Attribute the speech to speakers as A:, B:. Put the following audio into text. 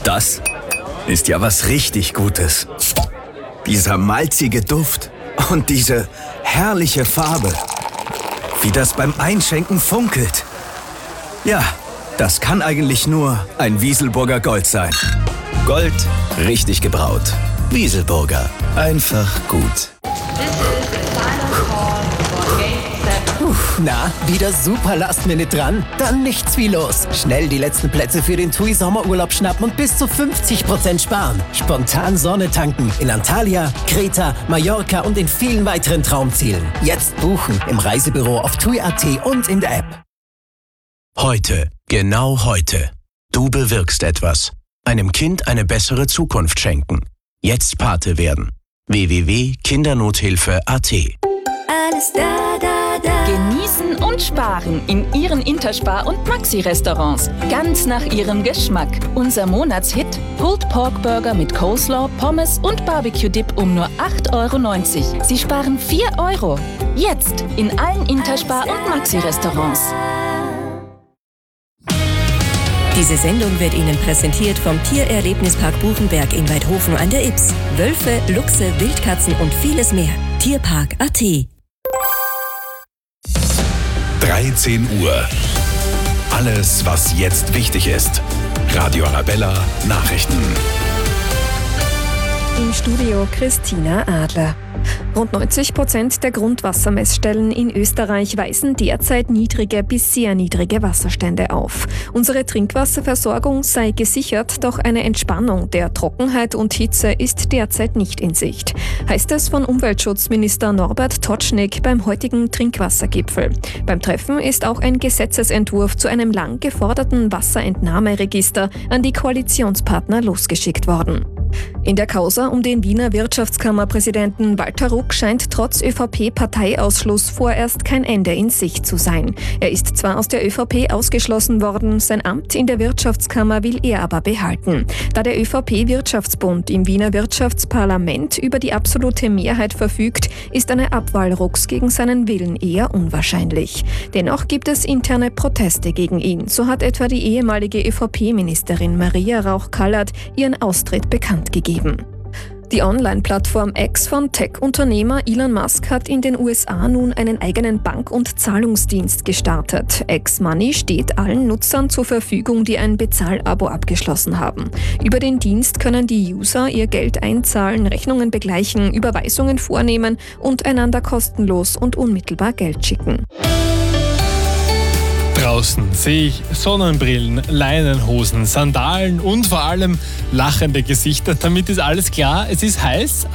A: Das ist ja was richtig Gutes. Dieser malzige Duft und diese herrliche Farbe. Wie das beim Einschenken funkelt. Ja, das kann eigentlich nur ein Wieselburger Gold sein. Gold, richtig gebraut. Wieselburger, einfach gut.
B: Na, wieder super Last-Minute dran? Dann nichts wie los. Schnell die letzten Plätze für den TUI Sommerurlaub schnappen und bis zu 50% sparen. Spontan Sonne tanken in Antalya, Kreta, Mallorca und in vielen weiteren Traumzielen. Jetzt buchen im Reisebüro auf TUI.at und in der App.
C: Heute, genau heute. Du bewirkst etwas. Einem Kind eine bessere Zukunft schenken. Jetzt Pate werden. www.kindernothilfe.at.
D: Alles da, da, da. Genießen und sparen in Ihren Interspar- und Maxi-Restaurants. Ganz nach Ihrem Geschmack. Unser Monatshit: Pulled Pork Burger mit Coleslaw, Pommes und Barbecue-Dip um nur 8,90 €. Sie sparen 4 €. Jetzt in allen Interspar- und Maxi-Restaurants.
E: Diese Sendung wird Ihnen präsentiert vom Tiererlebnispark Buchenberg in Weidhofen an der Ybbs. Wölfe, Luchse, Wildkatzen und vieles mehr. Tierpark.at.
F: 13 Uhr. Alles, was jetzt wichtig ist. Radio Arabella Nachrichten.
G: Im Studio Christina Adler. Rund 90% der Grundwassermessstellen in Österreich weisen derzeit niedrige bis sehr niedrige Wasserstände auf. Unsere Trinkwasserversorgung sei gesichert, doch eine Entspannung der Trockenheit und Hitze ist derzeit nicht in Sicht, heißt es von Umweltschutzminister Norbert Totschnig beim heutigen Trinkwassergipfel. Beim Treffen ist auch ein Gesetzesentwurf zu einem lang geforderten Wasserentnahmeregister an die Koalitionspartner losgeschickt worden. In der Causa um den Wiener Wirtschaftskammerpräsidenten Walter Ruck scheint trotz ÖVP-Parteiausschluss vorerst kein Ende in Sicht zu sein. Er ist zwar aus der ÖVP ausgeschlossen worden, sein Amt in der Wirtschaftskammer will er aber behalten. Da der ÖVP-Wirtschaftsbund im Wiener Wirtschaftsparlament über die absolute Mehrheit verfügt, ist eine Abwahl Rucks gegen seinen Willen eher unwahrscheinlich. Dennoch gibt es interne Proteste gegen ihn. So hat etwa die ehemalige ÖVP-Ministerin Maria Rauch-Kallert ihren Austritt bekannt gegeben. Die Online-Plattform X von Tech-Unternehmer Elon Musk hat in den USA nun einen eigenen Bank- und Zahlungsdienst gestartet. X-Money steht allen Nutzern zur Verfügung, die ein Bezahlabo abgeschlossen haben. Über den Dienst können die User ihr Geld einzahlen, Rechnungen begleichen, Überweisungen vornehmen und einander kostenlos und unmittelbar Geld schicken.
H: Draußen sehe ich Sonnenbrillen, Leinenhosen, Sandalen und vor allem lachende Gesichter. Damit ist alles klar, es ist heiß.